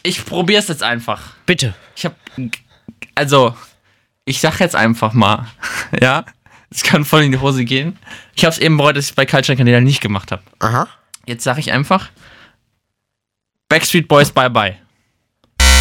Ich probier's jetzt einfach. Bitte. Ich sag jetzt einfach mal, ja, es kann voll in die Hose gehen. Ich hab's eben bereut, dass ich es bei Culture Candela nicht gemacht habe. Aha. Jetzt sag ich einfach, Backstreet Boys, bye bye.